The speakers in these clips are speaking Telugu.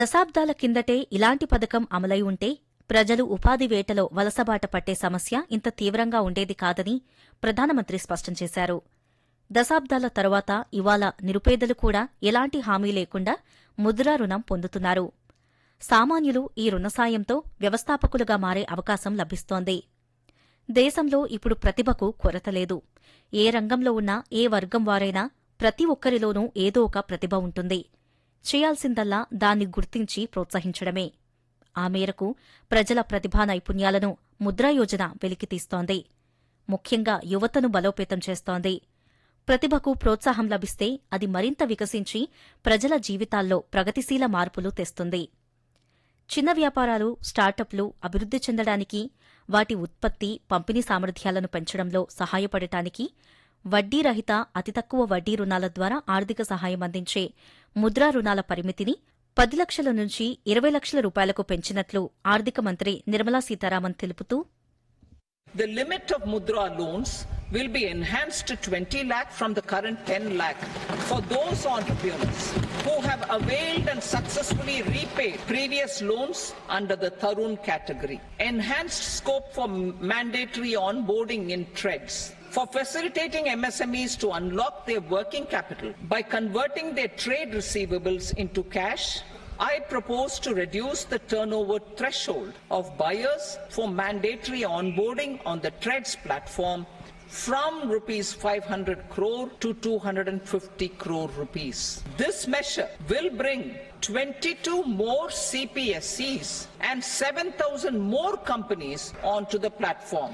దశాబ్దాల కిందటే ఇలాంటి పథకం అమలై ఉంటే ప్రజలు ఉపాధి వేటలో వలసబాట పట్టే సమస్య ఇంత తీవ్రంగా ఉండేది కాదని ప్రధానమంత్రి స్పష్టం చేశారు. దశాబ్దాల తరువాత ఇవాళ నిరుపేదలు కూడా ఎలాంటి హామీ లేకుండా ముద్రా రుణం పొందుతున్నారు. సామాన్యులు ఈ రుణ సాయంతో వ్యవస్థాపకులుగా మారే అవకాశం లభిస్తోంది. దేశంలో ఇప్పుడు ప్రతిభకు కొరత లేదు. ఏ రంగంలో ఉన్నా ఏ వర్గం వారైనా ప్రతి ఒక్కరిలోనూ ఏదో ఒక ప్రతిభ ఉంటుంది. చేయాల్సిందల్లా దాన్ని గుర్తించి ప్రోత్సహించడమే. ఆ మేరకు ప్రజల ప్రతిభా నైపుణ్యాలను ముద్రా యోజన వెలికితీస్తోంది. ముఖ్యంగా యువతను బలోపేతం చేస్తోంది. ప్రతిభకు ప్రోత్సాహం లభిస్తే అది మరింత వికసించి ప్రజల జీవితాల్లో ప్రగతిశీల మార్పులు తెస్తుంది. చిన్న వ్యాపారాలు, స్టార్టప్లు అభివృద్ధి చెందడానికి, వాటి ఉత్పత్తి, పంపిణీ సామర్థ్యాలను పెంచడంలో సహాయపడటానికి వడ్డీ రహిత అతి తక్కువ వడ్డీ రుణాల ద్వారా ఆర్థిక సహాయం అందించే ముద్రా రుణాల పరిమితిని 10 లక్షల నుంచి 20 లక్షల రూపాయలకు పెంచినట్లు ఆర్థిక మంత్రి నిర్మలా సీతారామన్ తెలుపుతూ, The limit of Mudra loans will be enhanced to 20 lakh from the current 10 lakh for those entrepreneurs who have availed and successfully repaid previous loans under the Tarun category. Enhanced scope for mandatory onboarding in TREDS. For facilitating MSMEs to unlock their working capital by converting their trade receivables into cash, I propose to reduce the turnover threshold of buyers for mandatory onboarding on the TREDS platform from rupees 500 crore to 250 crore rupees. This measure will bring 22 more CPSCs and 7,000 more companies onto the platform.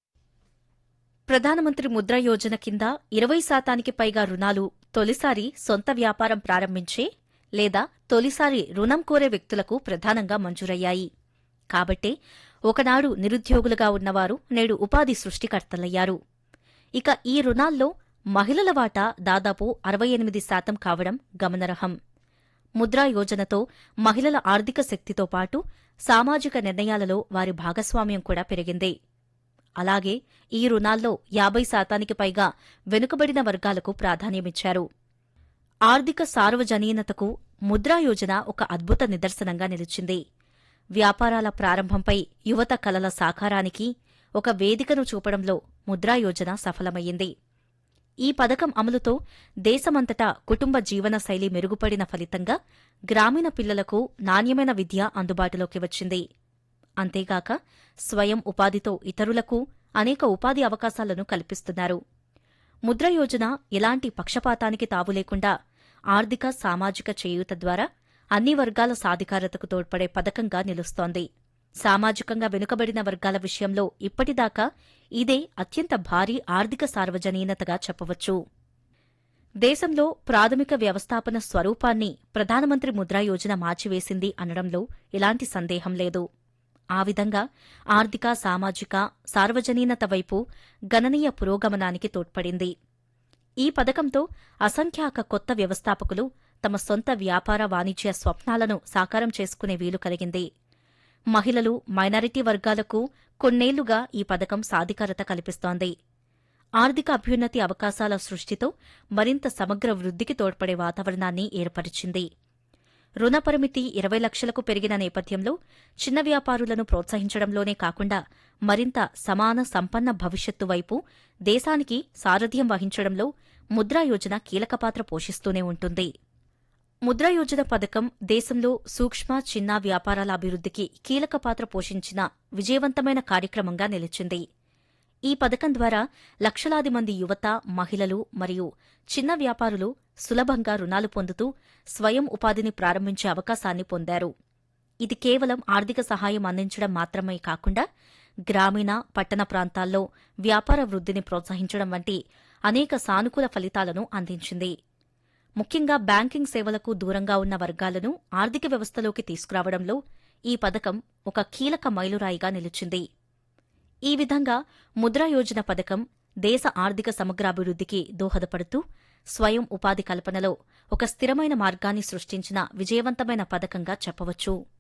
ప్రధానమంత్రి ముద్రా యోజన కింద 20% పైగా రుణాలు తొలిసారి సొంత వ్యాపారం ప్రారంభించే లేదా తొలిసారి రుణం కోరే వ్యక్తులకు ప్రధానంగా మంజూరయ్యాయి. కాబట్టే ఒకనాడు నిరుద్యోగులుగా ఉన్నవారు నేడు ఉపాధి సృష్టికర్తలయ్యారు. ఇక ఈ రుణాల్లో మహిళల వాటా దాదాపు 68% కావడం గమనార్హం. ముద్రా యోజనతో మహిళల ఆర్థిక శక్తితో పాటు సామాజిక నిర్ణయాలలో వారి భాగస్వామ్యం కూడా పెరిగింది. అలాగే ఈ రుణాల్లో 50% పైగా వెనుకబడిన వర్గాలకు ప్రాధాన్యమిచ్చారు. ఆర్థిక సార్వజనీనతకు ముద్రా యోజన ఒక అద్భుత నిదర్శనంగా నిలిచింది. వ్యాపారాల ప్రారంభంపై యువత కలల సాకారానికి ఒక వేదికను చూపడంలో ముద్రా యోజన సఫలమయ్యింది. ఈ పథకం అమలుతో దేశమంతటా కుటుంబ జీవన శైలి మెరుగుపడిన ఫలితంగా గ్రామీణ పిల్లలకు నాణ్యమైన విద్య అందుబాటులోకి వచ్చింది. అంతేగాక స్వయం ఉపాధితో ఇతరులకు అనేక ఉపాధి అవకాశాలను కల్పిస్తున్నారు. ముద్ర యోజన ఎలాంటి పక్షపాతానికి తావులేకుండా ఆర్థిక సామాజిక చేయూత ద్వారా అన్ని వర్గాల సాధికారతకు తోడ్పడే పథకంగా నిలుస్తోంది. సామాజికంగా వెనుకబడిన వర్గాల విషయంలో ఇప్పటిదాకా ఇదే అత్యంత భారీ ఆర్థిక సార్వజనీనతగా చెప్పవచ్చు. దేశంలో ప్రాథమిక వ్యవస్థాపన స్వరూపాన్ని ప్రధానమంత్రి ముద్రా యోజన మార్చివేసింది అనడంలో ఎలాంటి సందేహం లేదు. ఆ విధంగా ఆర్థిక సామాజిక సార్వజనీనత వైపు గణనీయ పురోగమనానికి తోడ్పడింది. ఈ పథకంతో అసంఖ్యాక కొత్త వ్యవస్థాపకులు తమ సొంత వ్యాపార వాణిజ్య స్వప్నాలను సాకారం చేసుకునే వీలు కలిగింది. మహిళలు, మైనారిటీ వర్గాలకు కొన్నేళ్లుగా ఈ పథకం సాధికారత కల్పిస్తోంది. ఆర్థిక అభ్యున్నతి అవకాశాల సృష్టితో మరింత సమగ్ర వృద్ధికి తోడ్పడే వాతావరణాన్ని ఏర్పరిచింది. రుణ పరిమితి 20 లక్షలకు పెరిగిన నేపథ్యంలో చిన్న వ్యాపారులను ప్రోత్సహించడంలోనే కాకుండా మరింత సమాన సంపన్న భవిష్యత్తు వైపు దేశానికి సారథ్యం వహించడంలో ముద్రా యోజన కీలక పాత్ర పోషిస్తూనే ఉంటుంది. ముద్రా యోజన పథకం దేశంలో సూక్ష్మ, చిన్న వ్యాపారాల అభివృద్ధికి కీలక పాత్ర పోషించిన విజయవంతమైన కార్యక్రమంగా నిలిచింది. ఈ పథకం ద్వారా లక్షలాది మంది యువత, మహిళలు మరియు చిన్న వ్యాపారులు సులభంగా రుణాలు పొందుతూ స్వయం ఉపాధిని ప్రారంభించే అవకాశాన్ని పొందారు. ఇది కేవలం ఆర్థిక సహాయం అందించడం మాత్రమే కాకుండా గ్రామీణ, పట్టణ ప్రాంతాల్లో వ్యాపార వృద్ధిని ప్రోత్సహించడం వంటి అనేక సానుకూల ఫలితాలను అందించింది. ముఖ్యంగా బ్యాంకింగ్ సేవలకు దూరంగా ఉన్న వర్గాలను ఆర్థిక వ్యవస్థలోకి తీసుకురావడంలో ఈ పథకం ఒక కీలక మైలురాయిగా నిలిచింది. ఈ విధంగా ముద్రా యోజన పథకం దేశ ఆర్థిక సమగ్రాభివృద్ధికి దోహదపడుతూ స్వయం ఉపాధి కల్పనలో ఒక స్థిరమైన మార్గాన్ని సృష్టించిన విజయవంతమైన పథకంగా చెప్పవచ్చు.